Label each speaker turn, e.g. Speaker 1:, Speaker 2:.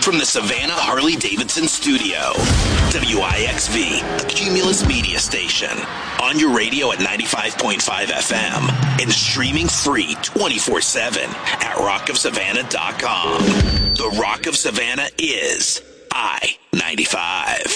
Speaker 1: from the Savannah Harley-Davidson studio. WIXV, a Cumulus media station. On your radio at 95.5 FM and streaming free 24/7 at rockofsavannah.com. The Rock of Savannah is I-95.